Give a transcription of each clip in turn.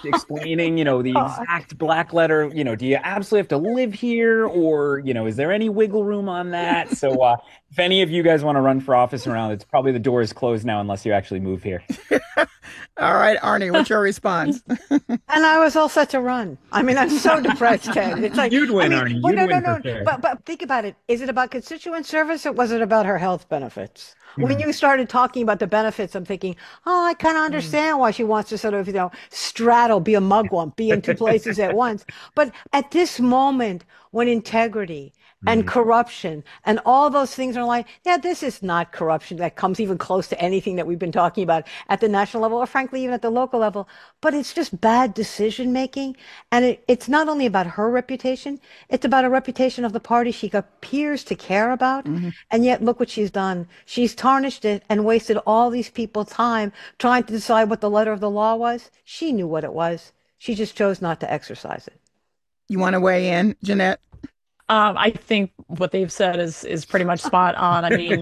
explaining, the God. exact black letter, do you absolutely have to live here or, is there any wiggle room on that? So, if any of you guys want to run for office around, it's probably the door is closed now unless you actually move here. All right, Arnie, what's your response? And I was all set to run. I mean, I'm so depressed, Ted. It's like, You'd I win, mean, Arnie. well, You'd no, no, win for no. sure. But think about it. Is it about constituent service or was it about her health benefits? When Hmm. you started talking about the benefits, I'm thinking, oh, I kind of understand why she wants to sort of, straddle, be a mugwump, be in two places at once. But at this moment, when integrity and Hmm. corruption and all those things are like, yeah, this is not corruption that comes even close to anything that we've been talking about at the national level or frankly, even at the local level. But it's just bad decision making. And it's not only about her reputation, it's about a reputation of the party she appears to care about. Mhm. And yet, look what she's done. She's tarnished it and wasted all these people's time trying to decide what the letter of the law was. She knew what it was. She just chose not to exercise it. You want to weigh in, Jeanette? I think what they've said is pretty much spot on. I mean,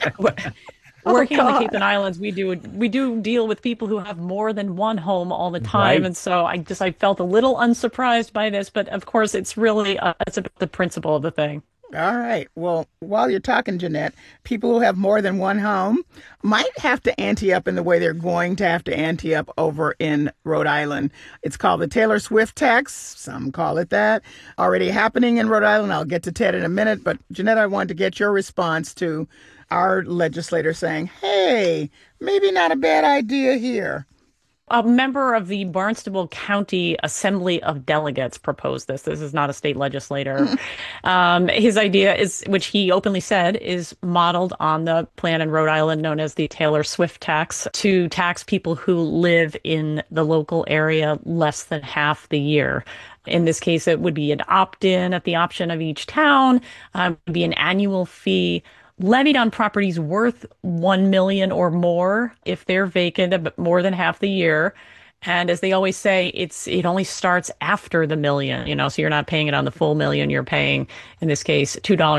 Oh, working on the Cape God. and Islands, we do deal with people who have more than one home all the time, Right. and so I felt a little unsurprised by this, but of course it's really it's about the principle of the thing. All right. Well, while you're talking, Jeanette, people who have more than one home might have to ante up in the way they're going to have to ante up over in Rhode Island. It's called the Taylor Swift tax. Some call it that. Already happening in Rhode Island. I'll get to Ted in a minute. But Jeanette, I wanted to get your response to our legislator saying, hey, maybe not a bad idea here. A member of the Barnstable County Assembly of Delegates proposed this. This is not a state legislator. His idea is, which he openly said, is modeled on the plan in Rhode Island known as the Taylor Swift tax to tax people who live in the local area less than half the year. In this case, it would be an opt-in at the option of each town, would be an annual fee levied on properties worth 1 million or more if they're vacant more than half the year. And as they always say, it only starts after the million, so you're not paying it on the full million. You're paying, in this case,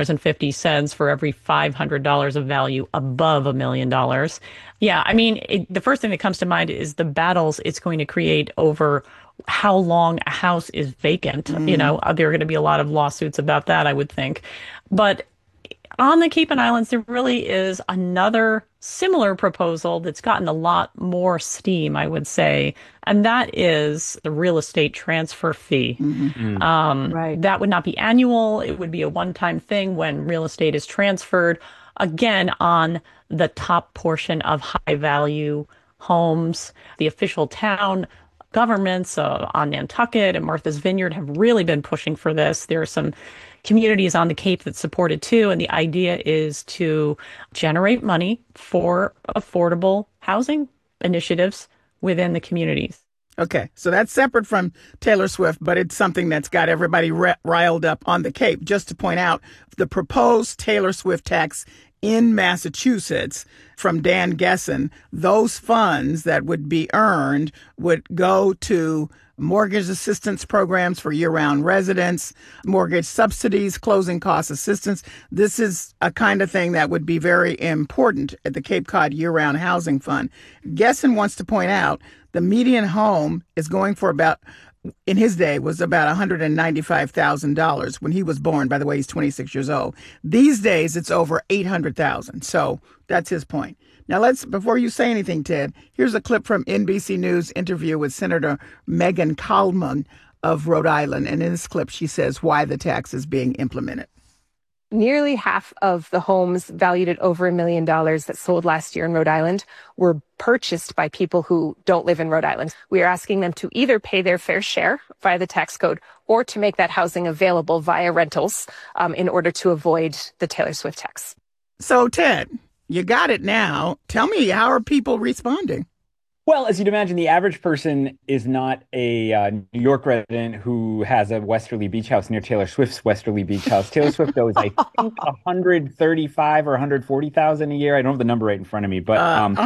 $2.50 for every $500 of value above $1 million. Yeah, I mean, the first thing that comes to mind is the battles it's going to create over how long a house is vacant. Mm. There are going to be a lot of lawsuits about that, I would think. But on the Cape and Islands, there really is another similar proposal that's gotten a lot more steam, I would say, and that is the real estate transfer fee. Mhm. Hmm. Right. That would not be annual. It would be a one-time thing when real estate is transferred, again, on the top portion of high-value homes. The official town governments on Nantucket and Martha's Vineyard have really been pushing for this. There are some communities on the Cape that support it too. And the idea is to generate money for affordable housing initiatives within the communities. Okay, so that's separate from Taylor Swift, but it's something that's got everybody riled up on the Cape. Just to point out, the proposed Taylor Swift tax in Massachusetts from Dan Gessen, those funds that would be earned would go to mortgage assistance programs for year-round residents, mortgage subsidies, closing cost assistance. This is a kind of thing that would be very important at the Cape Cod Year-Round Housing Fund. Gessen wants to point out the median home is going for about, in his day, was about $195,000 when he was born. By the way, he's 26 years old. These days, it's over $800,000. So that's his point. Now, before you say anything, Ted, here's a clip from NBC News interview with Senator Megan Kalman of Rhode Island. And in this clip, she says why the tax is being implemented. Nearly half of the homes valued at over $1 million that sold last year in Rhode Island were purchased by people who don't live in Rhode Island. We are asking them to either pay their fair share via the tax code or to make that housing available via rentals in order to avoid the Taylor Swift tax. So, Ted, you got it now. Tell me, how are people responding? Well, as you'd imagine, the average person is not a New York resident who has a Westerly Beach house near Taylor Swift's Westerly Beach house. Taylor Swift owes, I think, 135 or 140,000 a year. I don't have the number right in front of me, but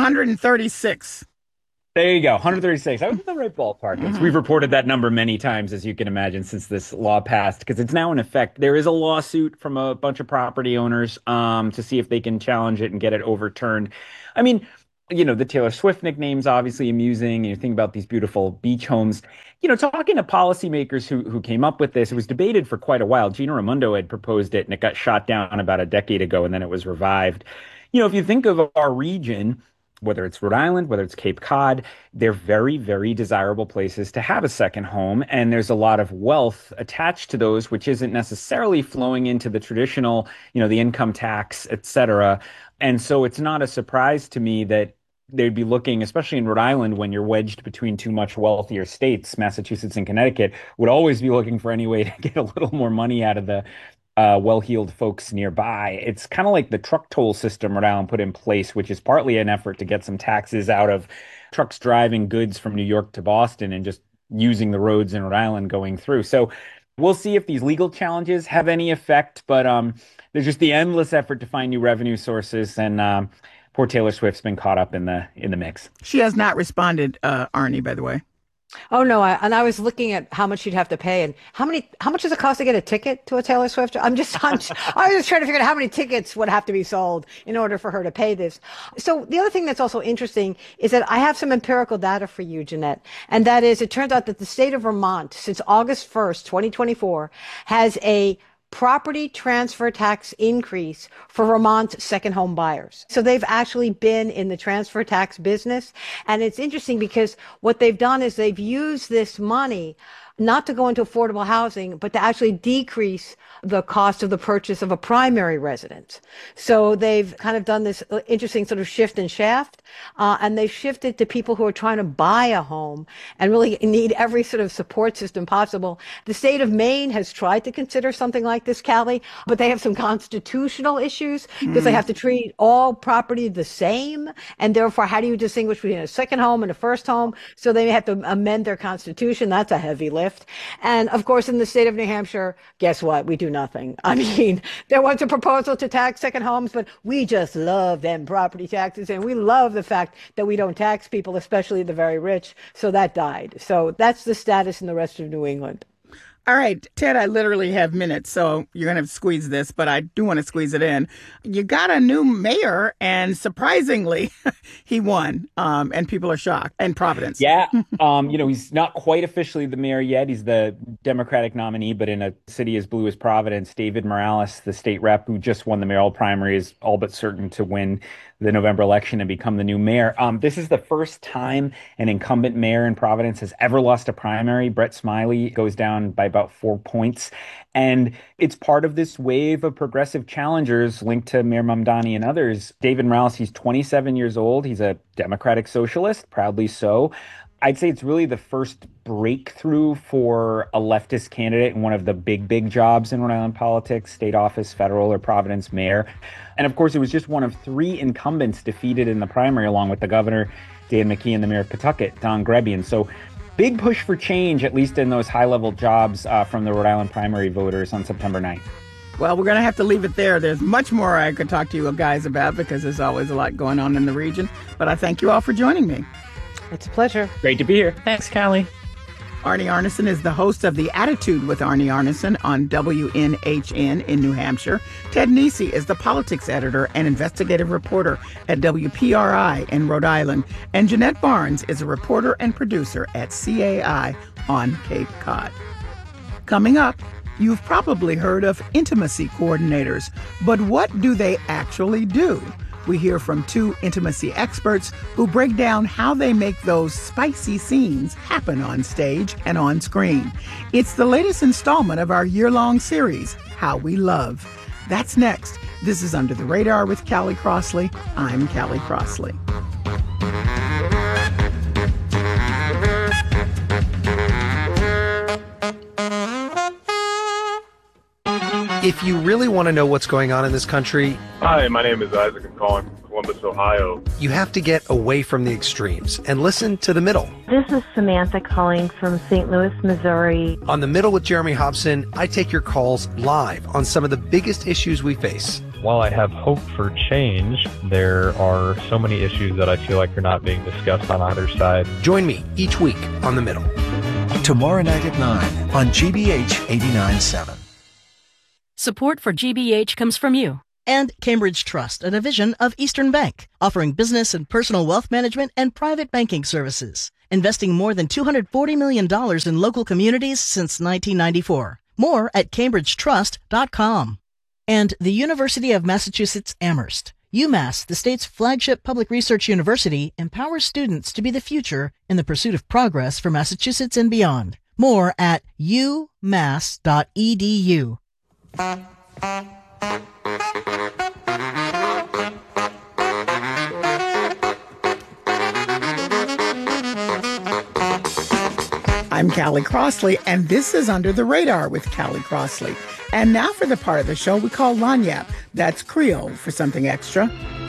136. there you go, 136. I was in the right ballpark. We've reported that number many times, as you can imagine, since this law passed, because it's now in effect. There is a lawsuit from a bunch of property owners to see if they can challenge it and get it overturned. I mean, The Taylor Swift nickname's obviously amusing. And you think about these beautiful beach homes. Talking to policymakers who came up with this, it was debated for quite a while. Gina Raimondo had proposed it, and it got shot down about a decade ago, and then it was revived. If you think of our region, whether it's Rhode Island, whether it's Cape Cod, they're very, very desirable places to have a second home. And there's a lot of wealth attached to those, which isn't necessarily flowing into the traditional, the income tax, et cetera. And so it's not a surprise to me that they'd be looking, especially in Rhode Island, when you're wedged between two much wealthier states, Massachusetts and Connecticut, would always be looking for any way to get a little more money out of the well-heeled folks nearby. It's kind of like the truck toll system Rhode Island put in place, which is partly an effort to get some taxes out of trucks driving goods from New York to Boston and just using the roads in Rhode Island going through. So we'll see if these legal challenges have any effect, but there's just the endless effort to find new revenue sources, and poor Taylor Swift's been caught up in the mix. She has not responded, Arnie, by the way. Oh no! I was looking at how much you'd have to pay, and how much does it cost to get a ticket to a Taylor Swift? I was just trying to figure out how many tickets would have to be sold in order for her to pay this. So the other thing that's also interesting is that I have some empirical data for you, Jeanette, and that is, it turns out that the state of Vermont, since August 1st, 2024, has a property transfer tax increase for Vermont second home buyers. So they've actually been in the transfer tax business. And it's interesting because what they've done is they've used this money not to go into affordable housing, but to actually decrease the cost of the purchase of a primary residence. So they've kind of done this interesting sort of shift and shaft, and they've shifted to people who are trying to buy a home and really need every sort of support system possible. The state of Maine has tried to consider something like this, Callie, but they have some constitutional issues because they have to treat all property the same. And therefore, how do you distinguish between a second home and a first home? So they have to amend their constitution. That's a heavy lift. And of course, in the state of New Hampshire, guess what? We do nothing. I mean, there was a proposal to tax second homes, but we just love them property taxes. And we love the fact that we don't tax people, especially the very rich. So that died. So that's the status in the rest of New England. All right, Ted, I literally have minutes, so you're going to have to squeeze this, but I do want to squeeze it in. You got a new mayor, and surprisingly, he won, and people are shocked, in Providence. Yeah, he's not quite officially the mayor yet. He's the Democratic nominee, but in a city as blue as Providence, David Morales, the state rep who just won the mayoral primary, is all but certain to win the November election and become the new mayor. This is the first time an incumbent mayor in Providence has ever lost a primary. Brett Smiley goes down by about 4 points. And it's part of this wave of progressive challengers linked to Mayor Mamdani and others. David Morales, he's 27 years old. He's a Democratic socialist, proudly so. I'd say it's really the first breakthrough for a leftist candidate in one of the big jobs in Rhode Island politics, state office, federal, or Providence mayor. And of course, it was just one of three incumbents defeated in the primary, along with the governor, Dan McKee, and the mayor of Pawtucket, Don Grebbian. So big push for change, at least in those high-level jobs from the Rhode Island primary voters on September 9th. Well, we're going to have to leave it there. There's much more I could talk to you guys about because there's always a lot going on in the region. But I thank you all for joining me. It's a pleasure. Great to be here. Thanks, Callie. Arnie Arnesen is the host of The Attitude with Arnie Arnesen on WNHN in New Hampshire. Ted Nesi is the politics editor and investigative reporter at WPRI in Rhode Island. And Jeanette Barnes is a reporter and producer at CAI on Cape Cod. Coming up, you've probably heard of intimacy coordinators, but what do they actually do? We hear from two intimacy experts who break down how they make those spicy scenes happen on stage and on screen. It's the latest installment of our year-long series, How We Love. That's next. This is Under the Radar with Callie Crossley. I'm Callie Crossley. If you really want to know what's going on in this country... Hi, my name is Isaac. I'm calling from Columbus, Ohio. You have to get away from the extremes and listen to The Middle. This is Samantha calling from St. Louis, Missouri. On The Middle with Jeremy Hobson, I take your calls live on some of the biggest issues we face. While I have hope for change, there are so many issues that I feel like are not being discussed on either side. Join me each week on The Middle. Tomorrow night at 9 on GBH 89.7. Support for GBH comes from you. And Cambridge Trust, a division of Eastern Bank, offering business and personal wealth management and private banking services, investing more than $240 million in local communities since 1994. More at cambridgetrust.com. And the University of Massachusetts Amherst. UMass, the state's flagship public research university, empowers students to be the future in the pursuit of progress for Massachusetts and beyond. More at umass.edu. I'm Callie Crossley, and this is Under the Radar with Callie Crossley. And now for the part of the show we call Lagniappe. That's Creole for something extra.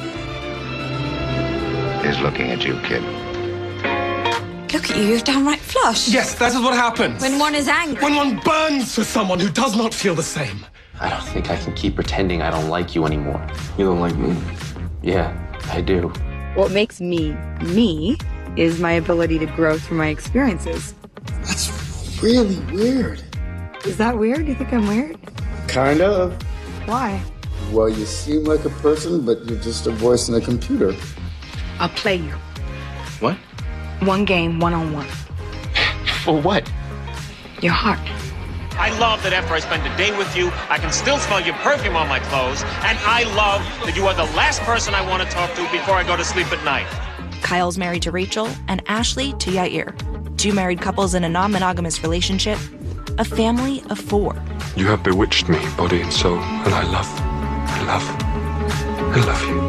He's looking at you, kid. Look at you, you're downright flush. Yes, that is what happens. When one is angry. When one burns for someone who does not feel the same. I don't think I can keep pretending I don't like you anymore. You don't like me? Yeah, I do. What makes me, me, is my ability to grow through my experiences. That's really weird. Is that weird? You think I'm weird? Kind of. Why? Well, you seem like a person, but you're just a voice in a computer. I'll play you. What? One game, one-on-one. For what? Your heart. I love that after I spend a day with you, I can still smell your perfume on my clothes, and I love that you are the last person I want to talk to before I go to sleep at night. Kyle's married to Rachel, and Ashley to Yair. 2 married couples in a non-monogamous relationship. A family of 4. You have bewitched me, body and soul, and I love you.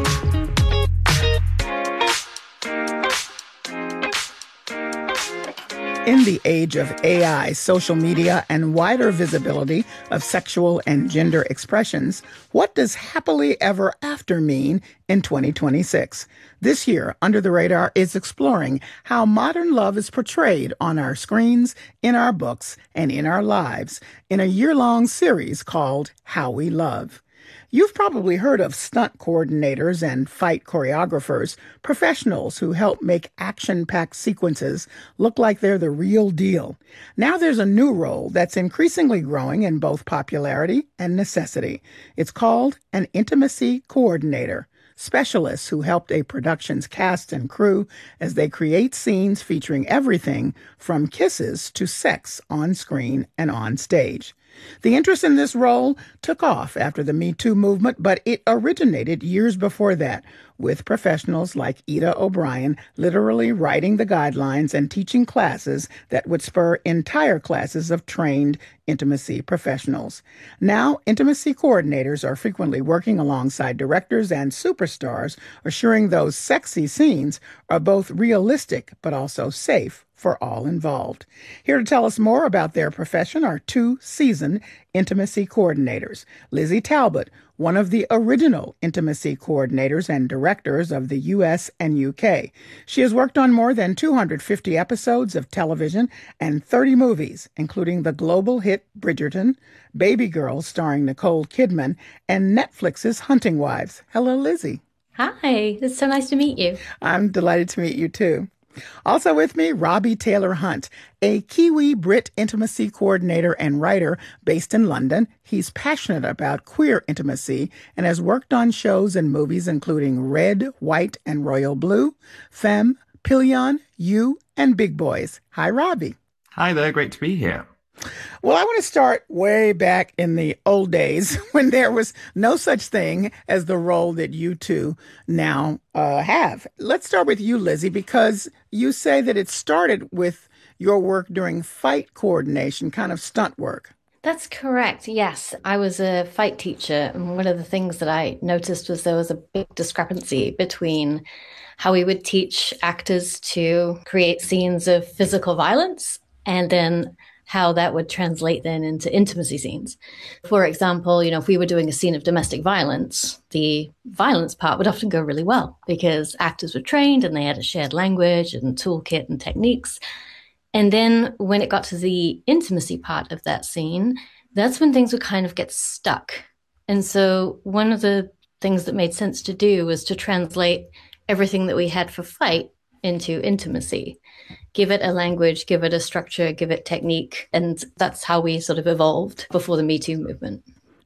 In the age of AI, social media, and wider visibility of sexual and gender expressions, what does happily ever after mean in 2026? This year, Under the Radar is exploring how modern love is portrayed on our screens, in our books, and in our lives in a year-long series called How We Love. You've probably heard of stunt coordinators and fight choreographers, professionals who help make action-packed sequences look like they're the real deal. Now there's a new role that's increasingly growing in both popularity and necessity. It's called an intimacy coordinator. Specialists who helped a production's cast and crew as they create scenes featuring everything from kisses to sex on screen and on stage. The interest in this role took off after the Me Too movement, but it originated years before that, with professionals like Ida O'Brien literally writing the guidelines and teaching classes that would spur entire classes of trained intimacy professionals. Now, intimacy coordinators are frequently working alongside directors and superstars, assuring those sexy scenes are both realistic but also safe for all involved. Here to tell us more about their profession are 2 seasoned intimacy coordinators. Lizzie Talbot, one of the original intimacy coordinators and directors of the U.S. and U.K. She has worked on more than 250 episodes of television and 30 movies, including the global hit Bridgerton, Baby Girls starring Nicole Kidman, and Netflix's Hunting Wives. Hello, Lizzie. Hi, it's so nice to meet you. I'm delighted to meet you, too. Also with me, Robbie Taylor Hunt, a Kiwi-Brit intimacy coordinator and writer based in London. He's passionate about queer intimacy and has worked on shows and movies including Red, White, and Royal Blue, Femme, Pillion, You, and Big Boys. Hi, Robbie. Hi there, great to be here. Well, I want to start way back in the old days when there was no such thing as the role that you two now have. Let's start with you, Lizzie, because you say that it started with your work during fight coordination, kind of stunt work. That's correct. Yes, I was a fight teacher. And one of the things that I noticed was there was a big discrepancy between how we would teach actors to create scenes of physical violence and then how that would translate then into intimacy scenes. For example, if we were doing a scene of domestic violence, the violence part would often go really well because actors were trained and they had a shared language and toolkit and techniques. And then when it got to the intimacy part of that scene, that's when things would kind of get stuck. And so one of the things that made sense to do was to translate everything that we had for fight into intimacy. Give it a language, give it a structure, give it technique. And that's how we sort of evolved before the Me Too movement.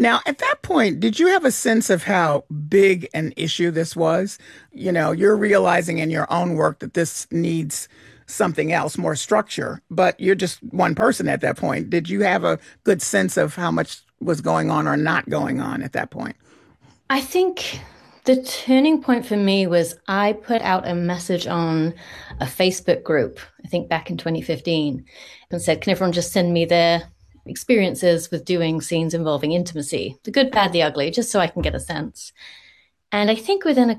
Now, at that point, did you have a sense of how big an issue this was? You know, you're realizing in your own work that this needs something else, more structure, but you're just one person at that point. Did you have a good sense of how much was going on or not going on at that point? I think the turning point for me was I put out a message on a Facebook group, I think back in 2015, and said, can everyone just send me their experiences with doing scenes involving intimacy, the good, bad, the ugly, just so I can get a sense. And I think within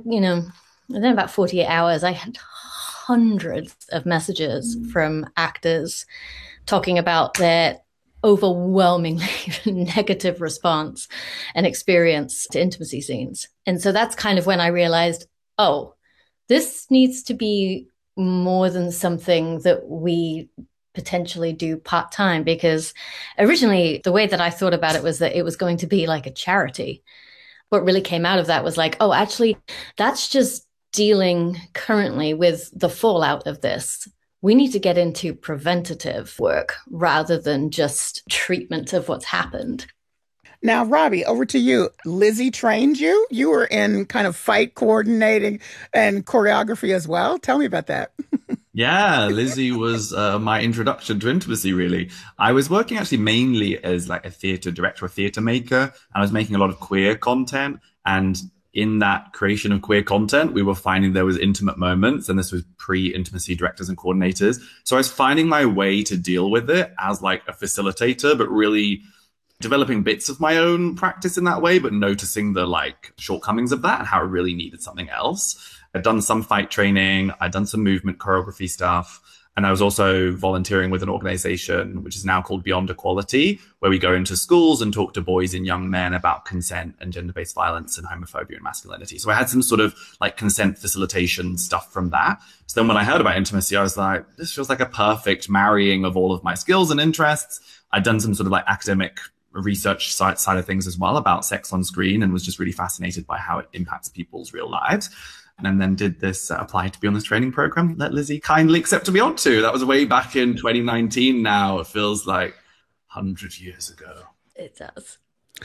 about 48 hours, I had hundreds of messages from actors talking about their overwhelmingly negative response and experience to intimacy scenes. And so that's kind of when I realized, oh, this needs to be more than something that we potentially do part-time, because originally the way that I thought about it was that it was going to be like a charity. What really came out of that was like, oh, actually, that's just dealing currently with the fallout of this. We need to get into preventative work rather than just treatment of what's happened. Now, Robbie, over to you. Lizzie trained you. You were in kind of fight coordinating and choreography as well. Tell me about that. Yeah, Lizzie was my introduction to intimacy, really. I was working actually mainly as like a theatre director, a theatre maker, and I was making a lot of queer content. And in that creation of queer content, we were finding there was intimate moments, and this was pre-intimacy directors and coordinators. So I was finding my way to deal with it as like a facilitator, but really developing bits of my own practice in that way, but noticing the like shortcomings of that and how it really needed something else. I'd done some fight training, I'd done some movement choreography stuff, and I was also volunteering with an organization which is now called Beyond Equality, where we go into schools and talk to boys and young men about consent and gender-based violence and homophobia and masculinity. So I had some sort of like consent facilitation stuff from that. So then when I heard about intimacy, I was like, this feels like a perfect marrying of all of my skills and interests. I'd done some sort of like academic research side of things as well about sex on screen, and was just really fascinated by how it impacts people's real lives. And then did this apply to be on this training program that Lizzie kindly accepted me onto. That was way back in 2019 now. It feels like 100 years ago. It does.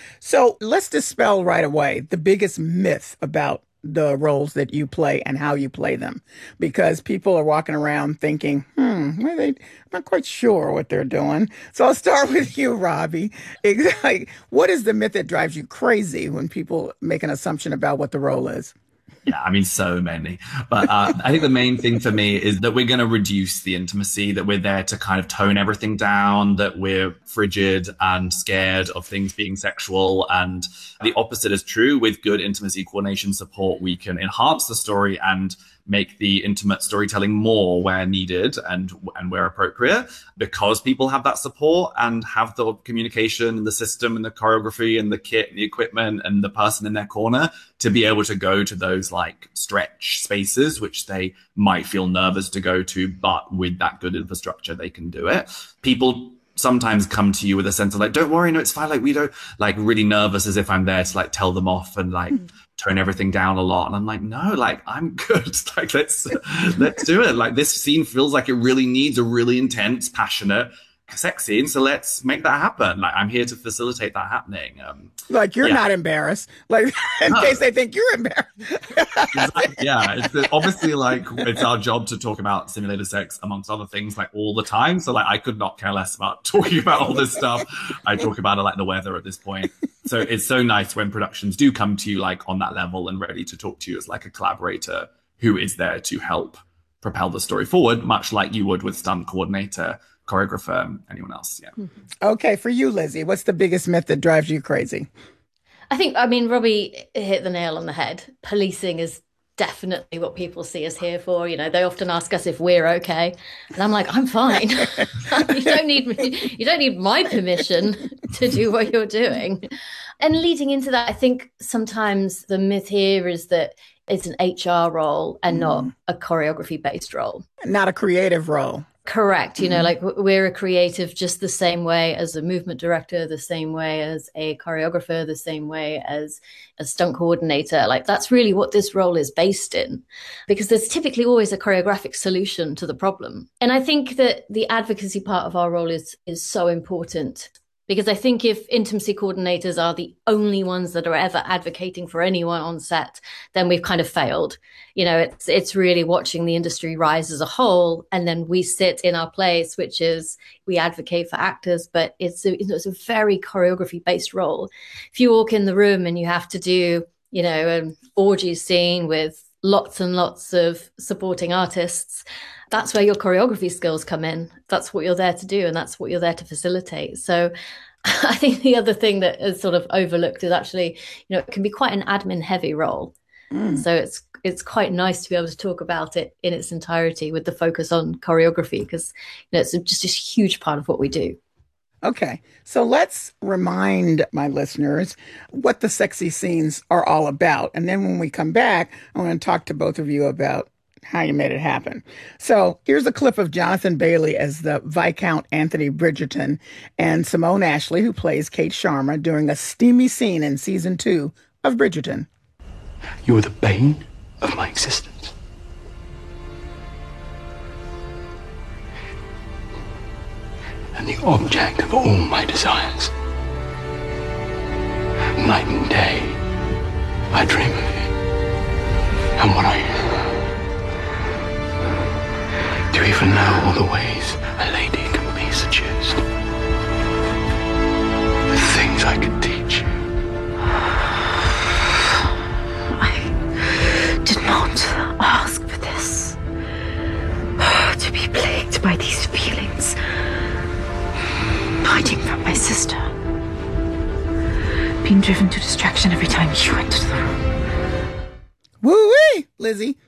So let's dispel right away the biggest myth about the roles that you play and how you play them, because people are walking around thinking, I'm not quite sure what they're doing. So I'll start with you, Robbie. Exactly. What is the myth that drives you crazy when people make an assumption about what the role is? Yeah, I mean, so many. But I think the main thing for me is that we're going to reduce the intimacy, that we're there to kind of tone everything down, that we're frigid and scared of things being sexual. And the opposite is true. With good intimacy coordination support, we can enhance the story and make the intimate storytelling more where needed and where appropriate, because people have that support and have the communication and the system and the choreography and the kit and the equipment and the person in their corner to be able to go to those like stretch spaces, which they might feel nervous to go to, but with that good infrastructure, they can do it. People sometimes come to you with a sense of like, don't worry, no, it's fine. Like, we don't, like, really nervous as if I'm there to like tell them off and like tone everything down a lot. And I'm like, no, like, I'm good. Like, let's do it. Like, this scene feels like it really needs a really intense, passionate sex scene. So let's make that happen. Like, I'm here to facilitate that happening. Like, you're not embarrassed. Like, in case they think you're embarrassed. Exactly. Yeah. It's obviously like, it's our job to talk about simulated sex amongst other things, like all the time. So like, I could not care less about talking about all this stuff. I talk about it like the weather at this point. So it's so nice when productions do come to you like on that level and ready to talk to you as like a collaborator who is there to help propel the story forward, much like you would with stunt coordinator, choreographer, anyone else. Yeah. Okay, for you, Lizzie, what's the biggest myth that drives you crazy? I mean, Robbie hit the nail on the head. Policing is definitely what people see us here for. You know, they often ask us if we're okay, and I'm like, I'm fine. You don't need me. You don't need my permission to do what you're doing. And leading into that, I think sometimes the myth here is that it's an HR role and not a choreography-based role. Not a creative role. Correct. You know, like we're a creative just the same way as a movement director, the same way as a choreographer, the same way as a stunt coordinator. Like, that's really what this role is based in, because there's typically always a choreographic solution to the problem. And I think that the advocacy part of our role is so important. Because I think if intimacy coordinators are the only ones that are ever advocating for anyone on set, then we've kind of failed. You know, it's really watching the industry rise as a whole, and then we sit in our place, which is we advocate for actors, but it's a very choreography-based role. If you walk in the room and you have to do, you know, an orgy scene with lots and lots of supporting artists, that's where your choreography skills come in. That's what you're there to do, and that's what you're there to facilitate. So I think the other thing that is sort of overlooked is actually, you know, it can be quite an admin heavy role. So it's quite nice to be able to talk about it in its entirety with the focus on choreography, because, you know, it's just a huge part of what we do. Okay, so let's remind my listeners what the sexy scenes are all about. And then when we come back, I want to talk to both of you about how you made it happen. So here's a clip of Jonathan Bailey as the Viscount Anthony Bridgerton and Simone Ashley, who plays Kate Sharma, during a steamy scene in season 2 of Bridgerton. You were the bane of my existence. And the object of all my desires. Night and day, I dream of you. And what are you? Do you even know all the ways a lady can be seduced? The things I could teach you. I did not ask for this. To be plagued by these feelings. Hiding from my sister. Being driven to distraction every time you entered the room. Woo-wee, Lizzie.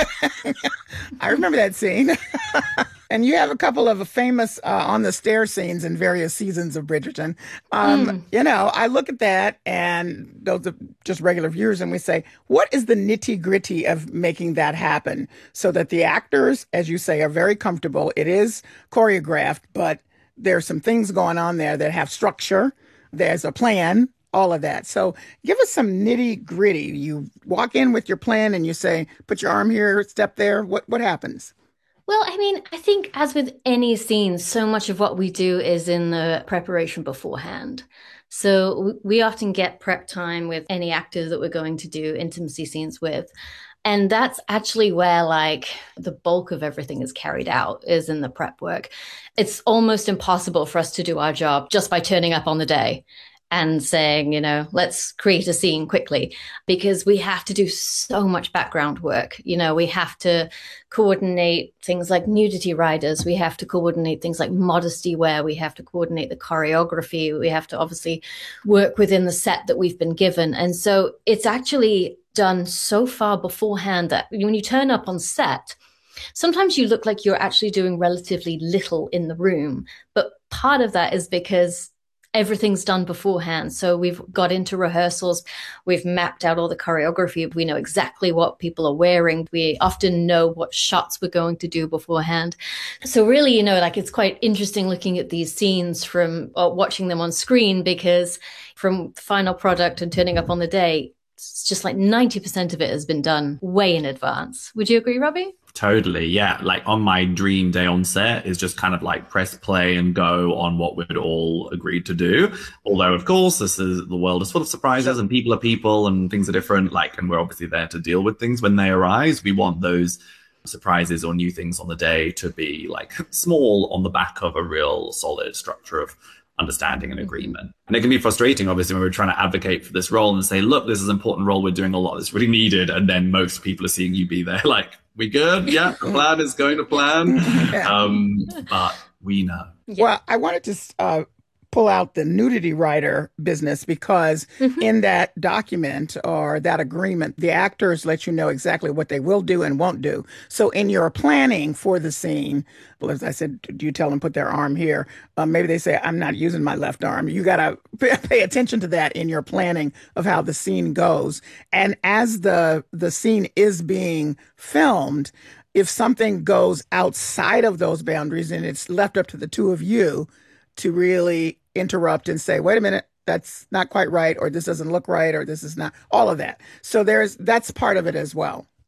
I remember that scene. And you have a couple of famous on the stair scenes in various seasons of Bridgerton. You know, I look at that, and those are just regular viewers, and we say, what is the nitty-gritty of making that happen so that the actors, as you say, are very comfortable? It is choreographed, but there's some things going on there that have structure. There's a plan, all of that. So give us some nitty gritty. You walk in with your plan and you say, put your arm here, step there. What happens? Well, I mean, I think as with any scene, so much of what we do is in the preparation beforehand. So we often get prep time with any actors that we're going to do intimacy scenes with. And that's actually where, like, the bulk of everything is carried out, is in the prep work. It's almost impossible for us to do our job just by turning up on the day and saying, you know, let's create a scene quickly, because we have to do so much background work. You know, we have to coordinate things like nudity riders. We have to coordinate things like modesty wear. We have to coordinate the choreography. We have to obviously work within the set that we've been given. And so it's actually done so far beforehand that when you turn up on set, sometimes you look like you're actually doing relatively little in the room. But part of that is because everything's done beforehand. So we've got into rehearsals. We've mapped out all the choreography. We know exactly what people are wearing. We often know what shots we're going to do beforehand. So really, you know, like, it's quite interesting looking at these scenes from watching them on screen, because from final product and turning up on the day, it's just like 90% of it has been done way in advance. Would you agree, Robbie? Totally, yeah. Like, on my dream day on set is just kind of like press play and go on what we'd all agreed to do. Although, of course, the world is full of surprises, and people are people and things are different. Like, and we're obviously there to deal with things when they arise. We want those surprises or new things on the day to be like small on the back of a real solid structure of understanding and agreement. And it can be frustrating, obviously, when we're trying to advocate for this role and say, look, this is an important role, we're doing a lot that's really needed. And then most people are seeing you be there like, we good? Yeah, the plan is going to plan. But we know. Well, I wanted to pull out the nudity rider business, because in that document or that agreement, the actors let you know exactly what they will do and won't do. So in your planning for the scene, well, as I said, do you tell them put their arm here? Maybe they say, I'm not using my left arm. You got to pay attention to that in your planning of how the scene goes. And as the scene is being filmed, if something goes outside of those boundaries, and it's left up to the two of you to really interrupt and say, wait a minute, that's not quite right, or this doesn't look right, or this is not, all of that. So that's part of it as well.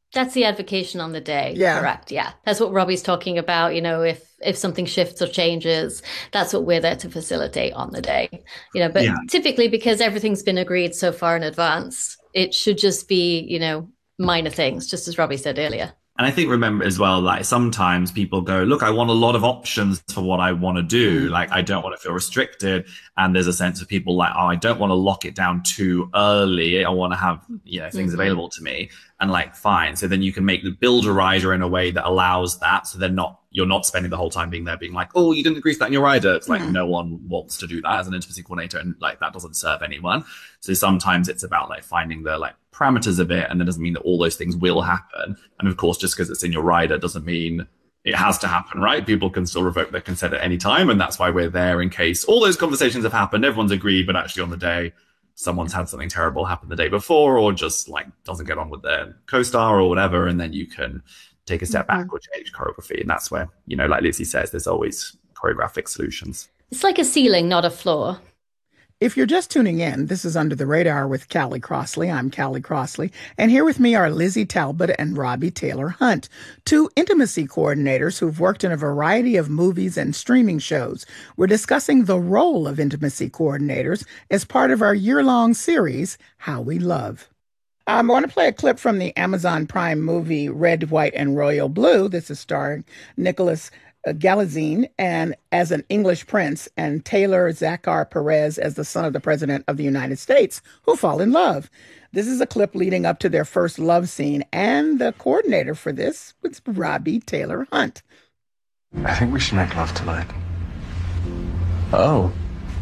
That's the advocation on the day. Yeah. Correct. Yeah. That's what Robbie's talking about. You know, if something shifts or changes, that's what we're there to facilitate on the day. You know, but typically because everything's been agreed so far in advance, it should just be, you know, minor things, just as Robbie said earlier. And I think, remember as well, like sometimes people go, look, I want a lot of options for what I want to do. Like, I don't want to feel restricted. And there's a sense of people like, oh, I don't want to lock it down too early. I want to have, you know, things available to me. And like, fine. So then you can build a rider in a way that allows that. So you're not spending the whole time being there being like, oh, you didn't agree to that in your rider. It's like, no one wants to do that as an intimacy coordinator. And like, that doesn't serve anyone. So sometimes it's about like finding the like parameters of it. And that doesn't mean that all those things will happen. And of course, just because it's in your rider doesn't mean it has to happen, right? People can still revoke their consent at any time. And that's why we're there in case all those conversations have happened. Everyone's agreed, but actually on the day, someone's had something terrible happen the day before, or just like doesn't get on with their co-star or whatever. And then you can take a step back or change choreography. And that's where, you know, like Lizzie says, there's always choreographic solutions. It's like a ceiling, not a floor. If you're just tuning in, this is Under the Radar with Callie Crossley. I'm Callie Crossley. And here with me are Lizzie Talbot and Robbie Taylor Hunt, two intimacy coordinators who've worked in a variety of movies and streaming shows. We're discussing the role of intimacy coordinators as part of our year-long series, How We Love. I want to play a clip from the Amazon Prime movie Red, White, and Royal Blue. This is starring Nicholas Galitzine and as an English prince, and Taylor Zachar Perez as the son of the president of the United States, who fall in love. This is a clip leading up to their first love scene, and the coordinator for this was Robbie Taylor Hunt. I think we should make love tonight. Oh.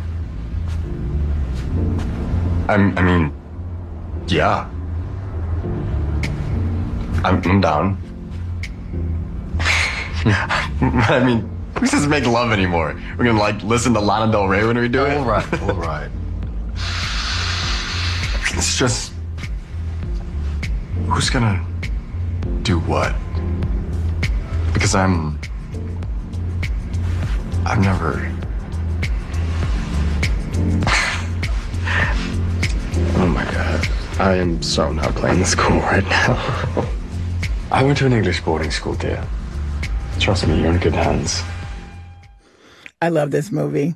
I mean, yeah. I'm down. I mean, who says make love anymore? We're gonna like listen to Lana Del Rey when we do it? All right. It's just, who's gonna do what? Because I've never. Oh my God, I am so not playing this cool right now. I went to an English boarding school, dear. Trust me, you're in good hands. I love this movie.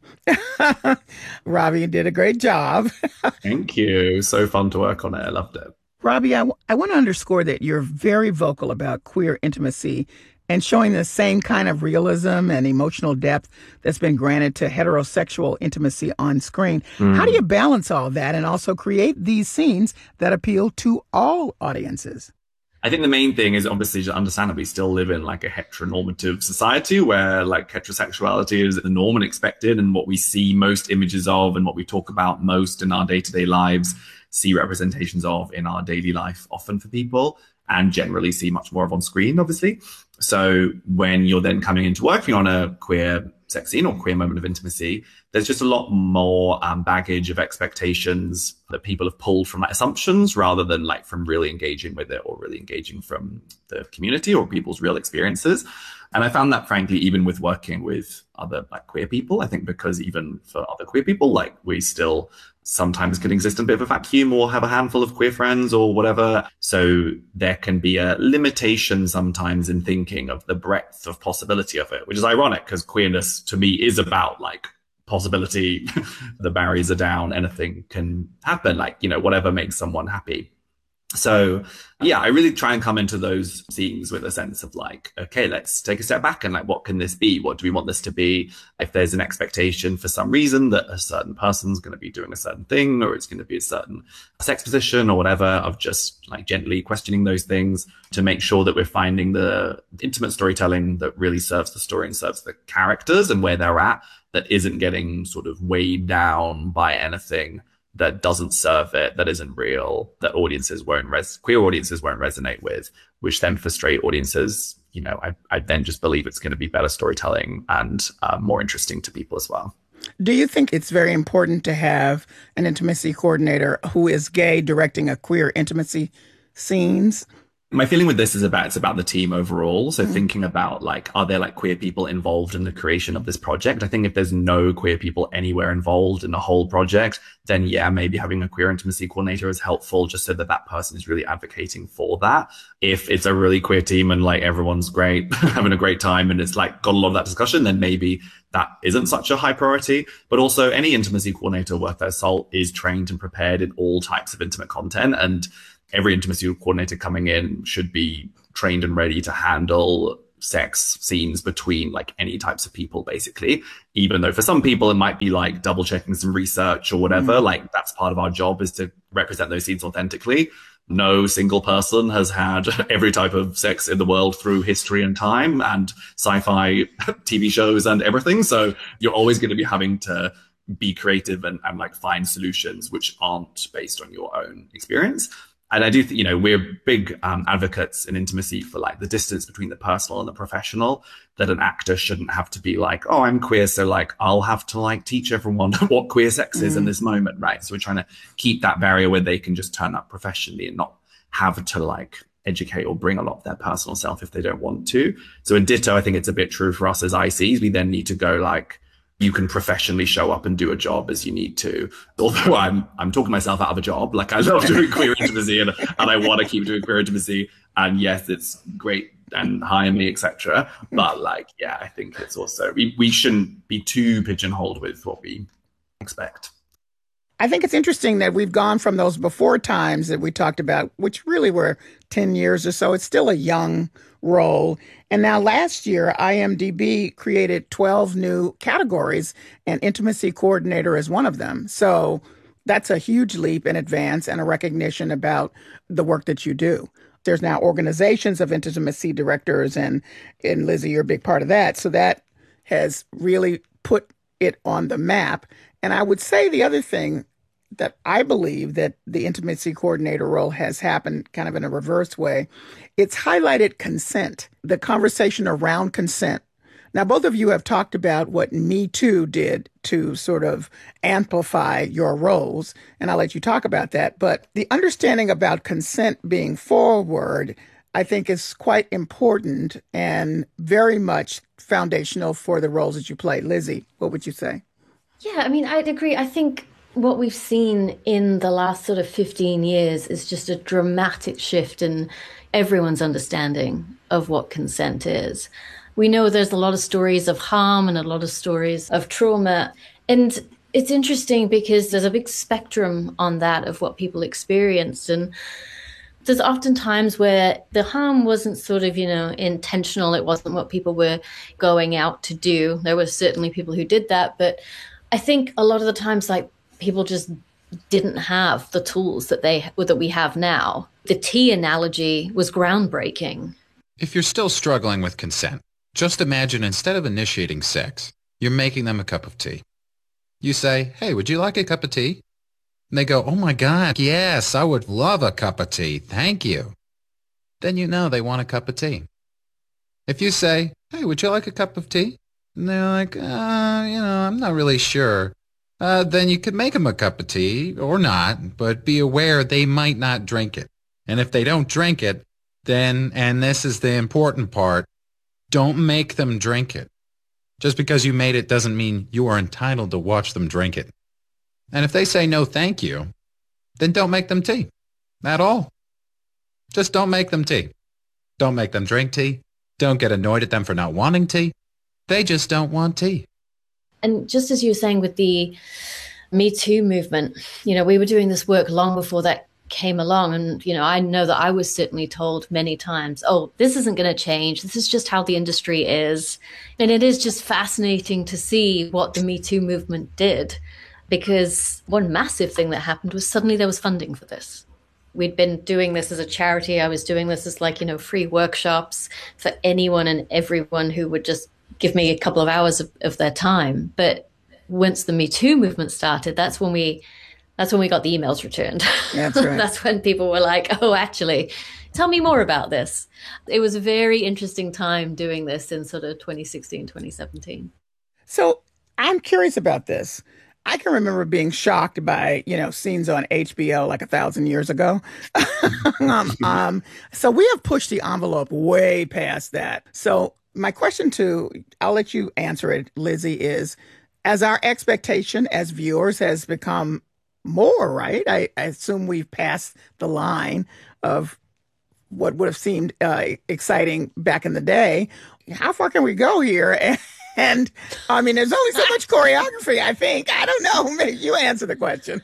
Robbie did a great job. Thank you. So fun to work on it. I loved it. Robbie, I want to underscore that you're very vocal about queer intimacy and showing the same kind of realism and emotional depth that's been granted to heterosexual intimacy on screen. How do you balance all that and also create these scenes that appeal to all audiences? I think the main thing is obviously to understand that we still live in like a heteronormative society where like heterosexuality is the norm and expected, and what we see most images of and what we talk about most in our day-to-day lives, see representations of in our daily life often for people, and generally see much more of on screen, obviously. So when you're then coming into working on a queer sex scene or queer moment of intimacy, there's just a lot more baggage of expectations that people have pulled from like assumptions rather than like from really engaging with it or really engaging from the community or people's real experiences. And I found that, frankly, even with working with other like queer people, I think because even for other queer people, like we still sometimes can exist in a bit of a vacuum or have a handful of queer friends or whatever. So there can be a limitation sometimes in thinking of the breadth of possibility of it, which is ironic because queerness to me is about like possibility. The barriers are down. Anything can happen, like, you know, whatever makes someone happy. So yeah, I really try and come into those scenes with a sense of like, okay, let's take a step back and like, what can this be? What do we want this to be? If there's an expectation for some reason that a certain person's going to be doing a certain thing, or it's going to be a certain sex position or whatever, of just like gently questioning those things to make sure that we're finding the intimate storytelling that really serves the story and serves the characters and where they're at, that isn't getting sort of weighed down by anything that doesn't serve it, that isn't real, that audiences won't queer audiences won't resonate with, which then for straight audiences, you know, I then just believe it's going to be better storytelling and more interesting to people as well. Do you think it's very important to have an intimacy coordinator who is gay directing a queer intimacy scenes? My feeling with this is it's about the team overall. So thinking about like, are there like queer people involved in the creation of this project? I think if there's no queer people anywhere involved in the whole project, then yeah, maybe having a queer intimacy coordinator is helpful just so that that person is really advocating for that. If it's a really queer team and like everyone's great, having a great time and it's like got a lot of that discussion, then maybe that isn't such a high priority. But also any intimacy coordinator worth their salt is trained and prepared in all types of intimate content, and every intimacy coordinator coming in should be trained and ready to handle sex scenes between like any types of people, basically. Even though for some people it might be like double checking some research or whatever, like that's part of our job, is to represent those scenes authentically. No single person has had every type of sex in the world through history and time and sci-fi TV shows and everything. So you're always going to be having to be creative and like find solutions which aren't based on your own experience. And I do think, we're big advocates in intimacy for like the distance between the personal and the professional, that an actor shouldn't have to be like, oh, I'm queer, so like I'll have to like teach everyone what queer sex is in this moment, right? So we're trying to keep that barrier where they can just turn up professionally and not have to like educate or bring a lot of their personal self if they don't want to. So in ditto, I think it's a bit true for us as ICs. We then need to go like, you can professionally show up and do a job as you need to. Although I'm talking myself out of a job. Like I love doing queer intimacy and I want to keep doing queer intimacy. And yes, it's great and hire me, etc. But like, yeah, I think it's also, we shouldn't be too pigeonholed with what we expect. I think it's interesting that we've gone from those before times that we talked about, which really were 10 years or so. It's still a young role. And now last year, IMDb created 12 new categories, and intimacy coordinator is one of them. So that's a huge leap in advance and a recognition about the work that you do. There's now organizations of intimacy directors, and Lizzie, you're a big part of that. So that has really put it on the map. And I would say the other thing that I believe that the intimacy coordinator role has happened kind of in a reverse way, it's highlighted consent, the conversation around consent. Now, both of you have talked about what Me Too did to sort of amplify your roles, and I'll let you talk about that. But the understanding about consent being forward, I think, is quite important and very much foundational for the roles that you play. Lizzie, what would you say? Yeah, I mean, I'd agree. I think what we've seen in the last sort of 15 years is just a dramatic shift in everyone's understanding of what consent is. We know there's a lot of stories of harm and a lot of stories of trauma. And it's interesting because there's a big spectrum on that of what people experienced. And there's often times where the harm wasn't sort of, intentional. It wasn't what people were going out to do. There were certainly people who did that. But I think a lot of the times, like, people just didn't have the tools that we have now. The tea analogy was groundbreaking. If you're still struggling with consent, just imagine instead of initiating sex, you're making them a cup of tea. You say, hey, would you like a cup of tea? And they go, oh my God, yes, I would love a cup of tea. Thank you. Then you know they want a cup of tea. If you say, hey, would you like a cup of tea? And they're like, I'm not really sure. Then you could make them a cup of tea or not, but be aware they might not drink it. And if they don't drink it, then, and this is the important part, don't make them drink it. Just because you made it doesn't mean you are entitled to watch them drink it. And if they say no thank you, then don't make them tea at all. Just don't make them tea. Don't make them drink tea. Don't get annoyed at them for not wanting tea. They just don't want tea. And just as you were saying with the Me Too movement, we were doing this work long before that came along. And, I know that I was certainly told many times, oh, this isn't going to change. This is just how the industry is. And it is just fascinating to see what the Me Too movement did, because one massive thing that happened was suddenly there was funding for this. We'd been doing this as a charity. I was doing this as free workshops for anyone and everyone who would just give me a couple of hours of their time. But once the Me Too movement started, that's when we got the emails returned. That's right. That's when people were like, oh, actually, tell me more about this. It was a very interesting time doing this in sort of 2016, 2017. So I'm curious about this. I can remember being shocked by, scenes on HBO like 1,000 years ago. So we have pushed the envelope way past that. So my question I'll let you answer it, Lizzie, is as our expectation as viewers has become more, right? I assume we've passed the line of what would have seemed exciting back in the day. How far can we go here? And I mean, there's only so much choreography, I think. I don't know. Maybe you answer the question.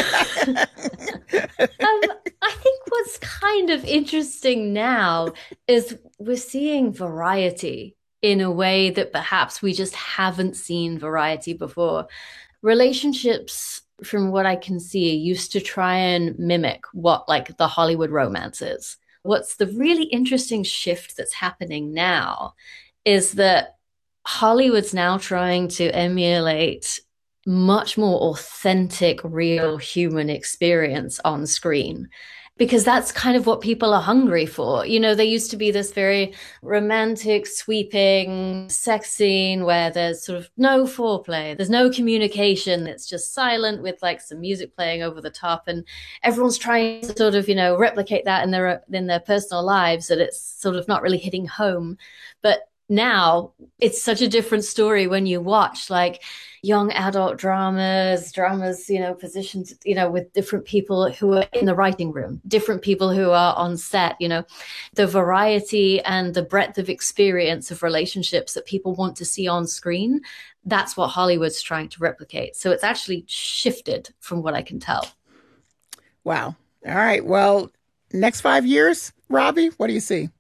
I think what's kind of interesting now is we're seeing variety in a way that perhaps we just haven't seen variety before. Relationships, from what I can see, used to try and mimic what like the Hollywood romance is. What's the really interesting shift that's happening now is that Hollywood's now trying to emulate much more authentic, real human experience on screen, because that's kind of what people are hungry for. There used to be this very romantic, sweeping sex scene where there's sort of no foreplay. There's no communication. It's just silent with like some music playing over the top. And everyone's trying to sort of, replicate that in their personal lives, that it's sort of not really hitting home. But now it's such a different story when you watch like young adult dramas, positions, with different people who are in the writing room, different people who are on set, the variety and the breadth of experience of relationships that people want to see on screen. That's what Hollywood's trying to replicate. So it's actually shifted from what I can tell. Wow. All right. Well, next 5 years, Robbie, what do you see?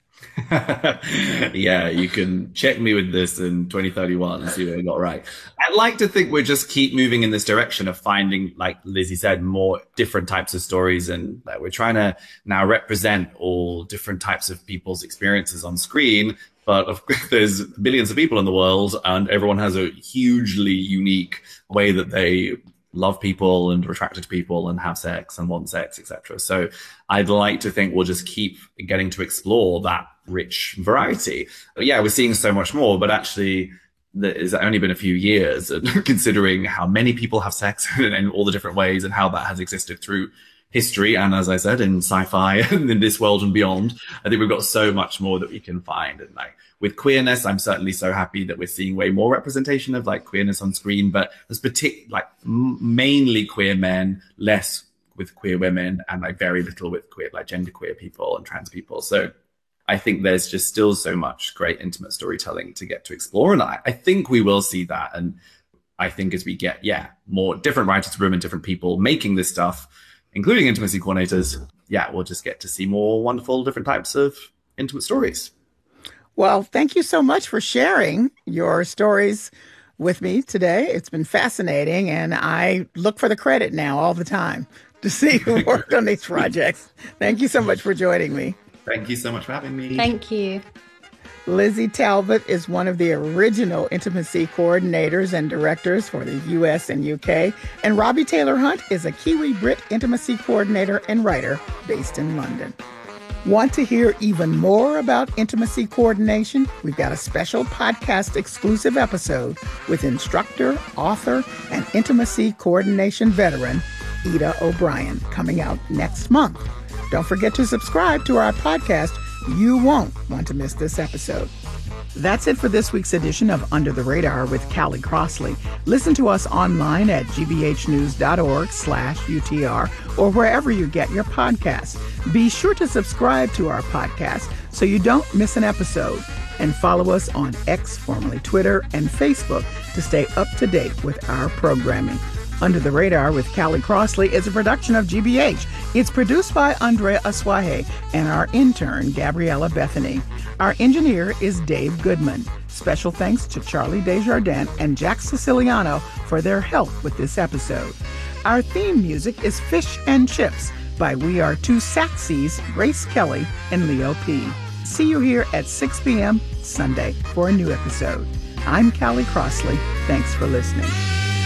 Yeah, you can check me with this in 2031 and see what I got right. I'd like to think we'll just keep moving in this direction of finding, like Lizzie said, more different types of stories, and we're trying to now represent all different types of people's experiences on screen. But of course, there's billions of people in the world, and everyone has a hugely unique way that they love people and are attracted to people and have sex and want sex, etc. So I'd like to think we'll just keep getting to explore that rich variety. But yeah, we're seeing so much more, but actually it's only been a few years, and considering how many people have sex in all the different ways and how that has existed through history, and as I said, in sci-fi and in this world and beyond, I think we've got so much more that we can find. And like with queerness, I'm certainly so happy that we're seeing way more representation of like queerness on screen, but there's mainly queer men, less with queer women, and like very little with queer, like genderqueer people and trans people. So I think there's just still so much great intimate storytelling to get to explore. And I think we will see that. And I think as we get, more different writers' room and different people making this stuff, including intimacy coordinators, we'll just get to see more wonderful different types of intimate stories. Well, thank you so much for sharing your stories with me today. It's been fascinating, and I look for the credit now all the time to see who worked on these projects. Thank you so much for joining me. Thank you so much for having me. Thank you. Lizzie Talbot is one of the original intimacy coordinators and directors for the US and UK, and Robbie Taylor Hunt is a Kiwi Brit intimacy coordinator and writer based in London. Want to hear even more about intimacy coordination? We've got a special podcast exclusive episode with instructor, author, and intimacy coordination veteran, Ida O'Brien, coming out next month. Don't forget to subscribe to our podcast. You won't want to miss this episode. That's it for this week's edition of Under the Radar with Callie Crossley. Listen to us online at gbhnews.org/UTR or wherever you get your podcasts. Be sure to subscribe to our podcast so you don't miss an episode, and follow us on X, formerly Twitter, and Facebook to stay up to date with our programming. Under the Radar with Callie Crossley is a production of GBH. It's produced by Andrea Aswahe and our intern, Gabriella Bethany. Our engineer is Dave Goodman. Special thanks to Charlie Desjardins and Jack Siciliano for their help with this episode. Our theme music is Fish and Chips by We Are Two Saxies, Grace Kelly and Leo P. See you here at 6 p.m. Sunday for a new episode. I'm Callie Crossley. Thanks for listening.